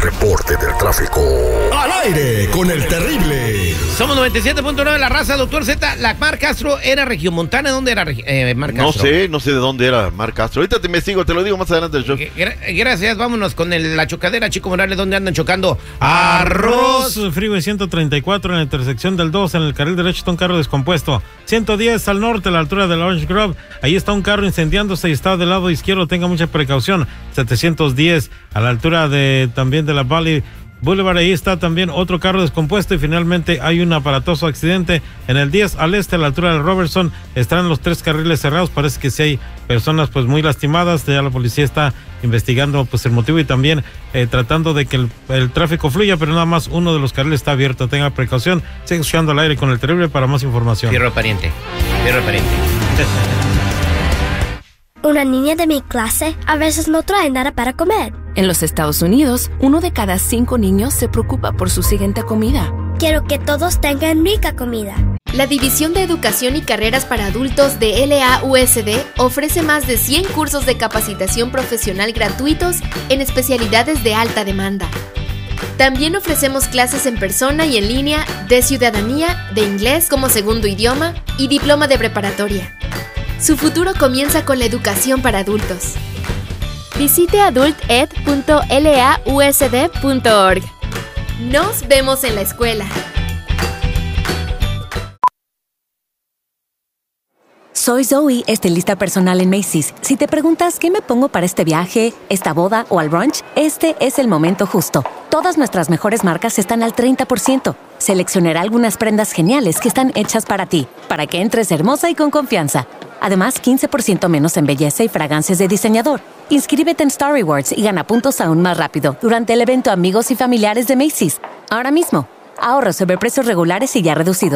reporte del tráfico. Al aire con el terrible. Somos 97.9 La Raza, doctor Z. La Mar Castro era regiomontana. ¿Dónde era Mar Castro? No sé de dónde era Mar Castro. Ahorita te investigo, te lo digo más adelante del show. Gracias, vámonos con la chocadera, Chico Morales. ¿Dónde andan chocando? Arroz. Freeway 134 en la intersección del 2, en el carril derecho está un carro descompuesto. 110 al norte, a la altura de la Orange Grove. Ahí está un carro incendiándose y está del lado izquierdo. Tenga mucha precaución. 710 a la altura también de la Valley Boulevard, ahí está también otro carro descompuesto. Y finalmente hay un aparatoso accidente en el 10 al este, a la altura de Robertson. Están los 3 carriles cerrados, parece que sí hay personas pues muy lastimadas. Ya la policía está investigando pues el motivo y también tratando de que el tráfico fluya, pero nada más uno de los carriles está abierto. Tenga precaución. Sigue escuchando al aire con el terrible para más información. Fierro pariente. Una niña de mi clase a veces no trae nada para comer. En los Estados Unidos, 1 de cada 5 niños se preocupa por su siguiente comida. Quiero que todos tengan rica comida. La División de Educación y Carreras para Adultos de LAUSD ofrece más de 100 cursos de capacitación profesional gratuitos en especialidades de alta demanda. También ofrecemos clases en persona y en línea de ciudadanía, de inglés como segundo idioma y diploma de preparatoria. Su futuro comienza con la educación para adultos. Visite adulted.lausd.org. Nos vemos en la escuela. Soy Zoe, estilista personal en Macy's. Si te preguntas qué me pongo para este viaje, esta boda o al brunch, este es el momento justo. Todas nuestras mejores marcas están al 30%. Seleccionaré algunas prendas geniales que están hechas para ti, para que entres hermosa y con confianza. Además, 15% menos en belleza y fragancias de diseñador. Inscríbete en Star Rewards y gana puntos aún más rápido durante el evento Amigos y Familiares de Macy's. Ahora mismo, ahorra sobre precios regulares y ya reducidos.